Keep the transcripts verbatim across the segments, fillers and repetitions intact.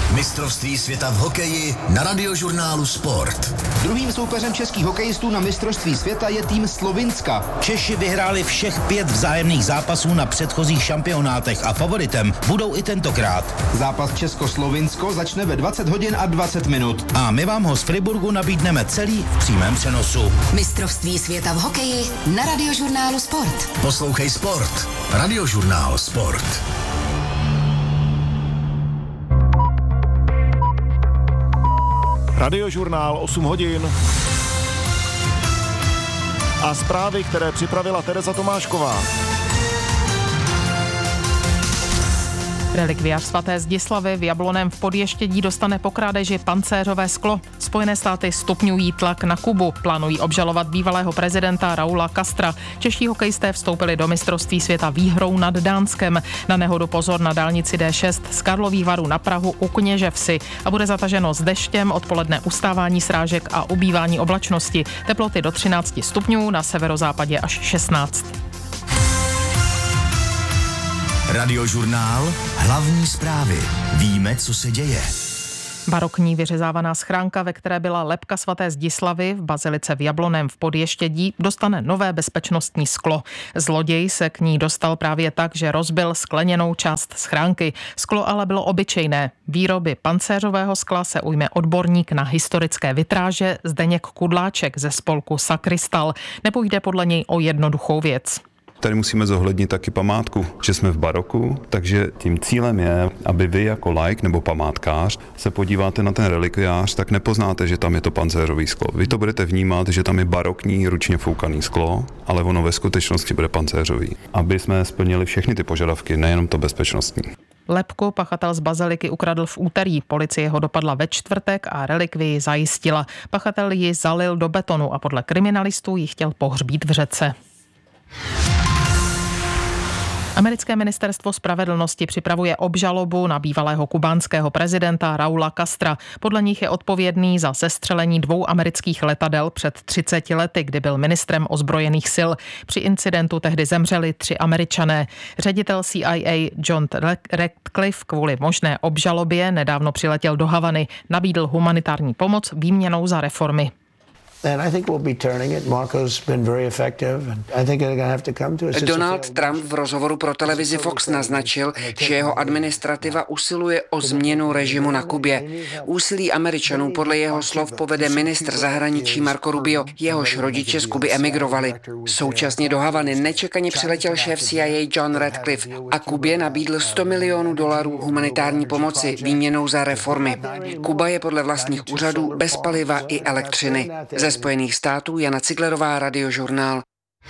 Mistrovství světa v hokeji na Radiožurnálu Sport. Druhým soupeřem českých hokejistů na mistrovství světa je tým Slovinska. Češi vyhráli všech pět vzájemných zápasů na předchozích šampionátech a favoritem budou i tentokrát. Zápas Česko-Slovinsko začne ve dvacet hodin a dvacet minut. A my vám ho z Friburgu nabídneme celý v přímém přenosu. Mistrovství světa v hokeji na Radiožurnálu Sport. Poslouchej Sport. Radiožurnál Sport. Radiožurnál osm hodin. A zprávy, které připravila Tereza Tomášková. Relikviář svaté Zdislavy v Jablonném v Podještědí dostane po krádeži pancéřové sklo. Spojené státy stupňují tlak na Kubu. Plánují obžalovat bývalého prezidenta Raula Castra. Čeští hokejisté vstoupili do mistrovství světa výhrou nad Dánskem. Na nehodu pozor na dálnici D šest z Karlových Varů na Prahu u Kněževsi a bude zataženo s deštěm, odpoledne ustávání srážek a ubývání oblačnosti. Teploty do třináct stupňů, na severozápadě až šestnáct. Radiožurnál, hlavní zprávy. Víme, co se děje. Barokní vyřezávaná schránka, ve které byla lebka svaté Zdislavy v bazilice v Jablonném v Podještědí, dostane nové bezpečnostní sklo. Zloděj se k ní dostal právě tak, že rozbil skleněnou část schránky. Sklo ale bylo obyčejné. Výroby pancéřového skla se ujme odborník na historické vitráže Zdeněk Kudláček ze spolku Sakrystal. Nepůjde podle něj o jednoduchou věc. Tady musíme zohlednit taky památku, že jsme v baroku, takže tím cílem je, aby vy jako laik nebo památkář se podíváte na ten relikviář, tak nepoznáte, že tam je to pancéřový sklo. Vy to budete vnímat, že tam je barokní ručně foukaný sklo, ale ono ve skutečnosti bude pancéřový. Aby jsme splnili všechny ty požadavky, nejenom to bezpečnostní. Lebku pachatel z baziliky ukradl v úterý. Policie ho dopadla ve čtvrtek a relikvii zajistila. Pachatel ji zalil do betonu a podle kriminalistů ji chtěl pohřbít v řece. Americké ministerstvo spravedlnosti připravuje obžalobu na bývalého kubánského prezidenta Raula Castra. Podle nich je odpovědný za sestřelení dvou amerických letadel před třiceti lety, kdy byl ministrem ozbrojených sil. Při incidentu tehdy zemřeli tři Američané. Ředitel C I A John Ratcliffe kvůli možné obžalobě nedávno přiletěl do Havany. Nabídl humanitární pomoc výměnou za reformy. Donald Trump v rozhovoru pro televizi Fox naznačil, že jeho administrativa usiluje o změnu režimu na Kubě. Úsilí Američanů podle jeho slov povede ministr zahraničí Marco Rubio, jehož rodiče z Kuby emigrovali. Současně do Havany nečekaně přiletěl šéf C I A John Ratcliffe a Kubě nabídl sto milionů dolarů humanitární pomoci výměnou za reformy. Kuba je podle vlastních úřadů bez paliva i elektřiny. Ze Spojených států Jana Ciglerová, Radiožurnál.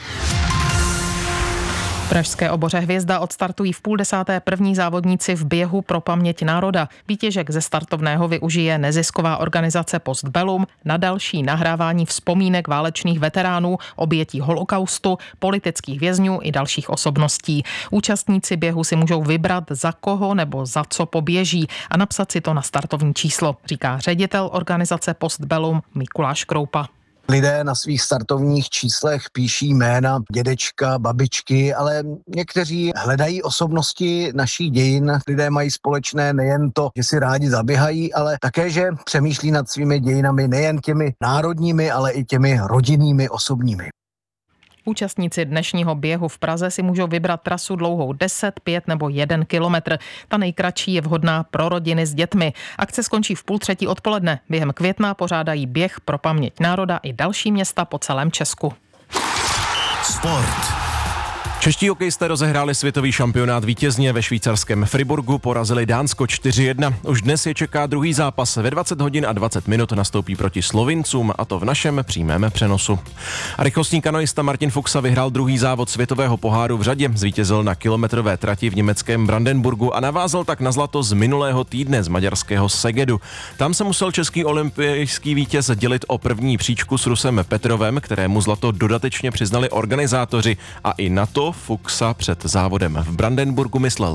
Pražské oboře Hvězda odstartují v půl desáté první závodníci v běhu pro paměť národa. Výtěžek ze startovného využije nezisková organizace Postbellum na další nahrávání vzpomínek válečných veteránů, obětí holokaustu, politických vězňů i dalších osobností. Účastníci běhu si můžou vybrat, za koho nebo za co poběží a napsat si to na startovní číslo, říká ředitel organizace Postbellum Mikuláš Kroupa. Lidé na svých startovních číslech píší jména dědečka, babičky, ale někteří hledají osobnosti našich dějin. Lidé mají společné nejen to, že si rádi zaběhají, ale také, že přemýšlí nad svými dějinami nejen těmi národními, ale i těmi rodinnými, osobními. Účastníci dnešního běhu v Praze si můžou vybrat trasu dlouhou deset, pět nebo jeden kilometr. Ta nejkratší je vhodná pro rodiny s dětmi. Akce skončí v půl třetí odpoledne. Během května pořádají běh pro paměť národa i další města po celém Česku. Sport. Čeští hokejisté rozehráli světový šampionát vítězně ve švýcarském Friburgu, porazili Dánsko čtyři jedna. Už dnes je čeká druhý zápas. Ve dvacet hodin a dvacet minut nastoupí proti Slovincům, a to v našem přímém přenosu. A rychlostní kanoista Martin Fuchsa vyhrál druhý závod světového poháru v řadě, zvítězil na kilometrové trati v německém Brandenburgu a navázal tak na zlato z minulého týdne z maďarského Segedu. Tam se musel český olympijský vítěz dělit o první příčku s Rusem Petrovem, kterému zlato dodatečně přiznali organizátoři, a i na to Fuchsa před závodem v Brandenburgu myslel.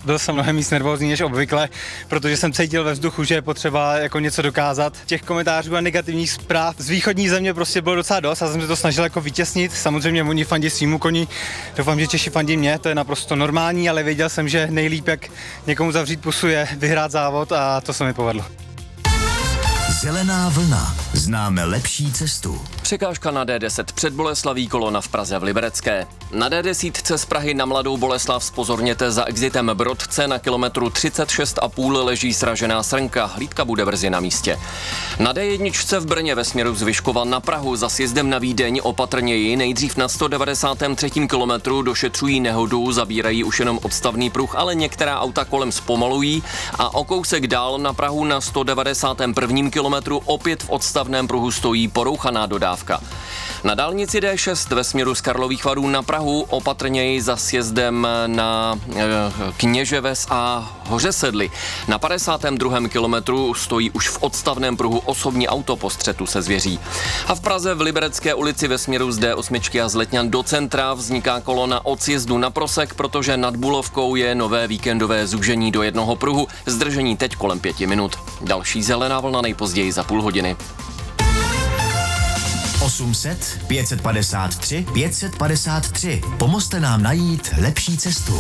Byl jsem mnohem víc nervózní než obvykle, protože jsem cítil ve vzduchu, že je potřeba jako něco dokázat. Těch komentářů a negativních zpráv z východní země prostě bylo docela dost a jsem se to snažil jako vytěsnit. Samozřejmě oni fandí svýmu koni, doufám, že Češi fandí mě, to je naprosto normální, ale věděl jsem, že nejlíp, jak někomu zavřít pusu, je vyhrát závod a to se mi povedlo. Zelená vlna. Známe lepší cestu. Překážka na D deset před Boleslaví, kolona v Praze v Liberecké. Na D deset z Prahy na Mladou Boleslav zpozorněte za exitem Brodce na kilometru třicet šest a půl leží sražená srnka. Hlídka bude brzy na místě. Na D jedna v Brně ve směru z Vyškova na Prahu za sjezdem na Vídeň opatrněji nejdřív na sto devadesátém třetím kilometru došetřují nehodu, zabírají už jenom odstavný pruh, ale některá auta kolem zpomalují a o kousek dál na Prahu na sto devadesátém prvním kilometru opět v odstavném pruhu stojí porouchaná dodávka. Na dálnici D šest ve směru z Karlových Varů na Prahu opatrněji za sjezdem na e, Kněževes a Hořesedly. Na padesátém druhém kilometru stojí už v odstavném pruhu osobní auto po střetu se zvěří. A v Praze v Liberecké ulici ve směru z D osm a z Letňan do centra vzniká kolona od sjezdu na Prosek, protože nad Bulovkou je nové víkendové zúžení do jednoho pruhu. Zdržení teď kolem pěti minut. Další zelená vlna nejpozději za půl hodiny. osm set, pět set padesát tři, pět set padesát tři. Pomozte nám najít lepší cestu.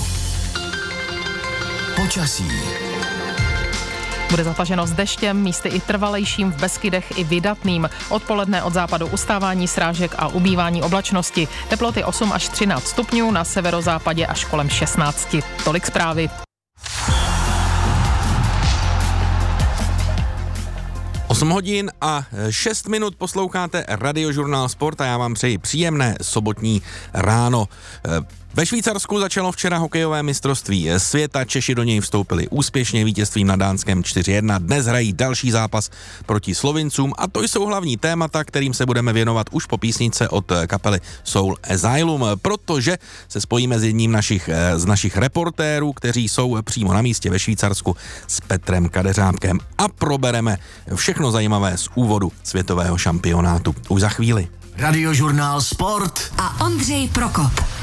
Počasí. Bude zataženo s deštěm, místy i trvalejším, v Beskydech i vydatným. Odpoledne od západu ustávání srážek a ubývání oblačnosti. Teploty osm až třináct stupňů, na severozápadě až kolem šestnáct. Tolik zprávy. osm hodin a šest minut posloucháte Radiožurnál Sport a já vám přeji příjemné sobotní ráno. Ve Švýcarsku začalo včera hokejové mistrovství světa, Češi do něj vstoupili úspěšně vítězstvím na dánském čtyři jedna. Dnes hrají další zápas proti Slovincům a to jsou hlavní témata, kterým se budeme věnovat už po písničce od kapely Soul Asylum, protože se spojíme s jedním našich, z našich reportérů, kteří jsou přímo na místě ve Švýcarsku, s Petrem Kadeřábkem a probereme všechno zajímavé z úvodu světového šampionátu. Už za chvíli. Radiožurnál Sport a Ondřej Prokop.